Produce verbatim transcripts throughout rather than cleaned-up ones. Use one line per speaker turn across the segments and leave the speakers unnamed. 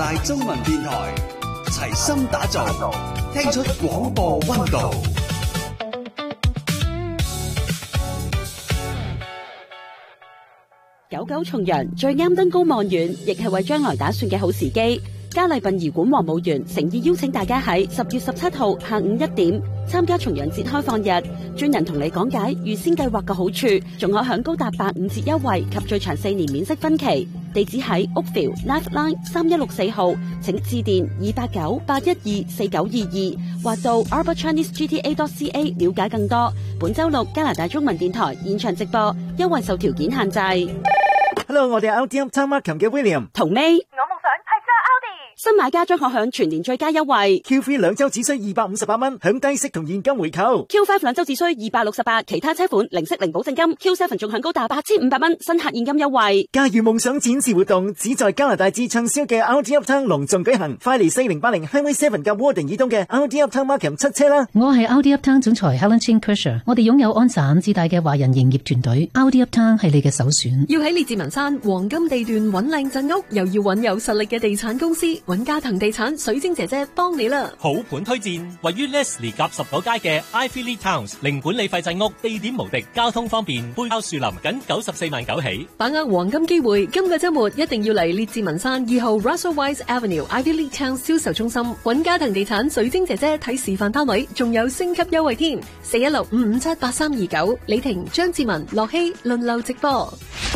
大中文電台，齊心打造，聽出廣播溫度。
九九重陽最啱登高望遠，亦係為將來打算嘅好時機。嘉麗殯儀館黃務員誠意邀請大家喺十月十七號下午一點參加重陽節開放日，專人同你講解預先計劃嘅好處，仲可享高達八五折優惠及最長四年免息分期。地址喺 Oakville Life Line 三一六四號，請致電二八九八一二四九二二或到 Arbor Chinese G T A dot C A 了解更多。本周六加拿大中文電台現場直播，優惠受條件限制。
Hello， 我哋係 Audi Uptown Markham嘅 William
同 May。我夢想係揸 Audi。新買家將可享全年最佳優惠
Q 三 兩周只需二百五十八蚊，享低息同現金回購。
Q 五 兩周只需二百六十八，其他車款零息零保證金。 Q 七 仲享高達八千五百蚊新客現金優惠。
駕馭夢想展示活動只在加拿大至暢銷嘅 Audi Uptown 隆重舉行，快嚟四零八零 Highway 七及 Warden 以東嘅 Audi Uptown Markham 七車啦。
我係 Audi Uptown 總裁 Helen Chin Kersher， 我哋擁有安省至大嘅華人營業團隊。Audi Uptown 係你嘅首選。
要喺列治文山黃金地段揾靚鎮屋，又要揾有實力嘅地產公司，揾嘉騰地產水晶姐姐幫你啦。
好盤推薦，位於 Leslie 夾十九街嘅 Ivy Lee Towns 零管理費鎮屋，地點無敵，交通方便，背靠樹林，僅九十四萬九起。
把握黃金機會，今個周末一定要嚟列治文山二號 Russell Weiss Avenue Ivy Lee Towns 銷售中心揾嘉騰地產水晶姐姐睇示範單位，仲有升級優惠添。四一六五五七八三二九，李婷、張志文、樂希輪流直播。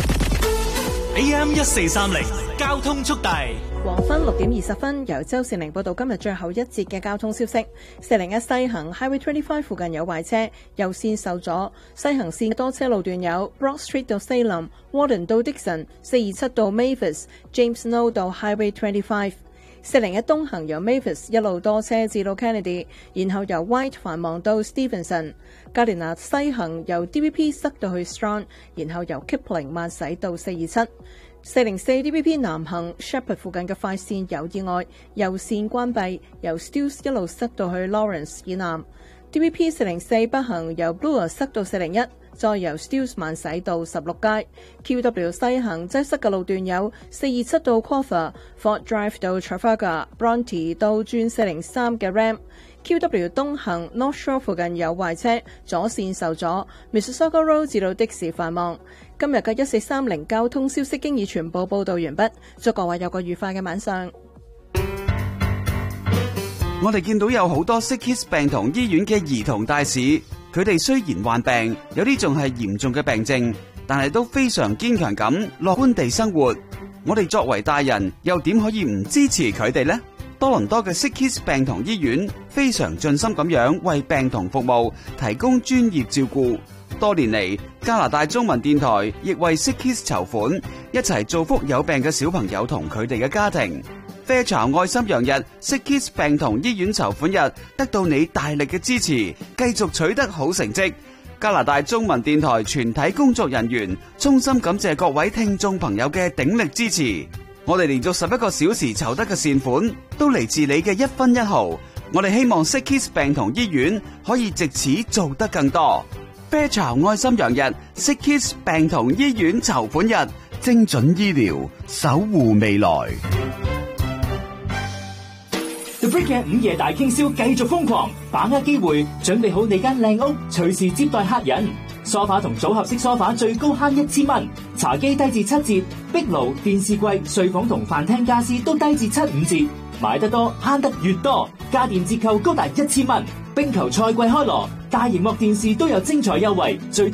A M 一四三零交通速遞。
黃昏六點二十分，由周善玲報道今日最後一節嘅交通消息。四零一西行 Highway 二十五附近有壞車，右線受阻。西行線多車路段有 Broad Street 到 Salem、Warden 到 Dixon、四二七到 Mavis、James Snow 到 Highway 二十五。四零一東行由 Mavis 一路多車至到 Kennedy， 然後由 White 繁忙到 Stevenson。加連納西行由 D V P 塞到去 Strand， 然後由 Kipling 慢駛到四二七。四零四 D V P 南行 Shepherd 附近嘅快線有意外，右線關閉，由 Steeles 一路塞到去 Lawrence 以南。D V P 四零四北行由 Bloor 塞到四零一，再由 Steeles 慢駛到十六街。Q W 西行擠塞嘅路段有四二七到 Crawford、Fort Drive 到 Trafalgar、Bronte 到轉四零三嘅 Ram。Q W 東行 North Shore 附近有壞車，左線受阻 ，Mississauga Road 至到的士繁忙。今日嘅一四三零交通消息經已全部報道完畢，祝各位有個愉快嘅晚上。
我哋見到有好多 Sick Kids 病童醫院嘅兒童帶使，佢哋雖然患病，有啲仲係嚴重嘅病症，但係都非常堅強咁樂觀地生活。我哋作為大人，又點可以唔支持佢哋呢？多倫多嘅 Sick Kids 病童醫院非常盡心咁樣為病童服務，提供專業照顧。多年嚟，加拿大中文電台亦為 Sick Kids 籌款，一齊造福有病嘅小朋友同佢哋嘅家庭。啡巢愛心洋日 Sick Kids 病童醫院籌款日得到你大力嘅支持，繼續取得好成績。加拿大中文電台全體工作人員衷心感謝各位聽眾朋友嘅鼎力支持。我哋連續十一個小時籌得嘅善款，都嚟自你嘅一分一毫。我哋希望 Sick Kids 病童醫院可以藉此做得更多。啡巢愛心洋日 Sick Kids 病童醫院籌款日，精準醫療，守護未來。
The Brick 嘅午夜大傾銷繼續瘋狂，把握機會，準備好你間靚屋，隨時接待客人。梳化同組合式梳化最高慳一千蚊，茶几低至七折，壁爐、電視櫃、睡房同飯廳家私都低至七五折，買得多慳得越多，家電折扣高達一千蚊。冰球賽季開鑼，大螢幕電視都有精彩優惠，最多